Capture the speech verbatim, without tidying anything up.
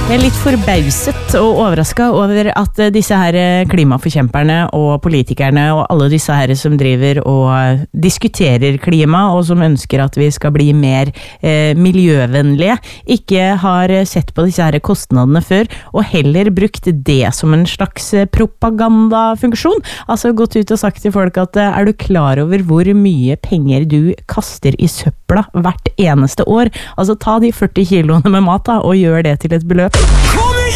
Jeg er litt forbauset og overrasket over at disse her klimaforkjemperne og politikerne og alle disse her som driver og diskuterer klima og som ønsker at vi skal bli mer eh, miljøvennlige, ikke har sett på disse her kostnadene før og heller brukt det som en slags propagandafunksjon. Altså gått ut og sagt til folk at er du klar over hvor mye penger du kaster i søpla hvert eneste år? Altså ta de førti kiloene med mat da, og gjør det til et beløp. Kom igjen!